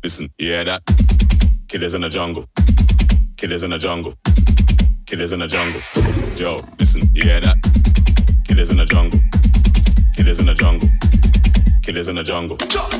listen, you hear that? Killers in the jungle. Killers in the jungle. Killers in the jungle. Yo, listen, you hear that? Killers in the jungle. Killers in the jungle. Killers in the jungle.